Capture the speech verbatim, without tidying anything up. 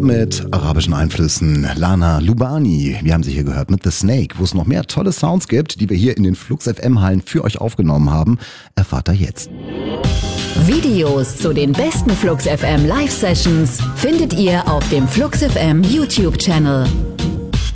Hip-Hop mit arabischen Einflüssen. Lana Lubani, wir haben sie hier gehört mit The Snake. Wo es noch mehr tolle Sounds gibt, die wir hier in den Flux F M-Hallen für euch aufgenommen haben, erfahrt ihr jetzt. Videos zu den besten Flux F M Live-Sessions findet ihr auf dem Flux F M YouTube-Channel.